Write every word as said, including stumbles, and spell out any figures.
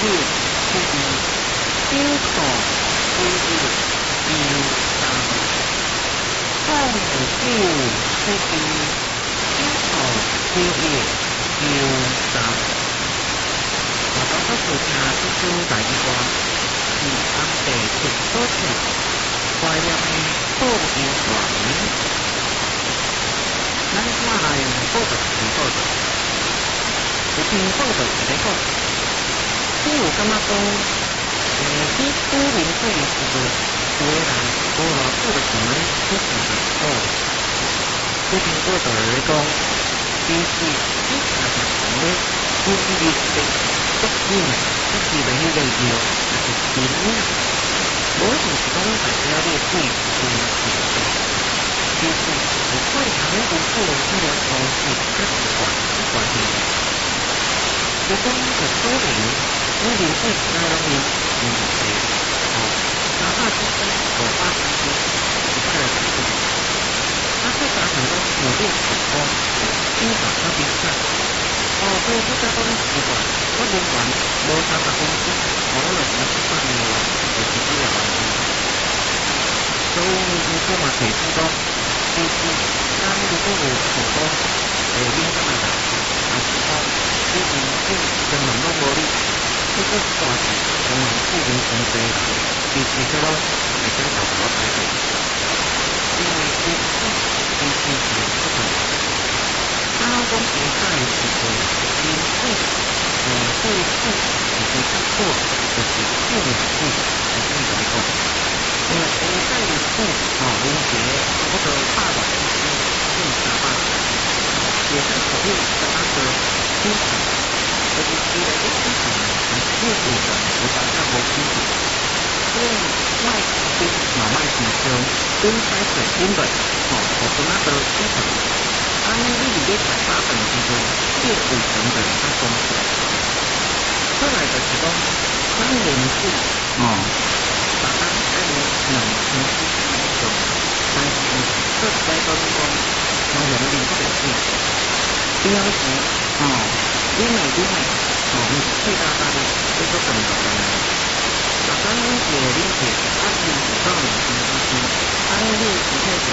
九七二九五七一九三，空九七二九五七一九三。我刚刚做听这首台语歌，是红地情所写，怀念的报忧团。咱看来报道是报道，有篇报道是咧讲，你有感觉讲，诶，你拄啉水的时阵，有个人无偌久就想要去洗手所。这篇报道咧讲，其实你常常想要注意力的足紧，即是咧迄个药，就是紧啦。无就是讲大家咧对对是对。其实有可能有无可能这个方式较习惯习惯性，就讲有可能我啉水时间拢啉啉唔济，吼，三百公升、五百公升，一摆就出去。啊，再加上讲有练习功，经常较比赛，哦，所以这个讲习惯，我啉完无三百公升，我就是一百年咯，就是这个问题。所以如果嘛提出讲。其实，咱如果有想讲，诶，啉啥物代志，还是讲你啉水根本拢无力，这个大事，当然负面真济人，其实这拢会使搞到台面。因为啉水其实是不同的。当讲比赛的时阵，啉水，诶，对水其实较好，就是负面水，来怎来讲？因为比赛的水，吼，啉一个差不多百六公升，至三百公升，也是可以跟那个清洗，就是虽然你清洗呢，但是你有的有当下无清洗，所以卖冰嘛卖提升，冰开水冰的，吼，我跟那个清洗，啊，你你伫咧食早饭的时阵，这个卫生就会较公平。再来就是讲，咱啉水，吼。大家爱啉两千 C C 以上，但是做一摆到你讲，常常啉不着水。有时吼，啉的啉的，吼，毋是气大大的，叫做长大大的。大家啉一个啉一个，啊，啉到两千 C C，啊，你身体就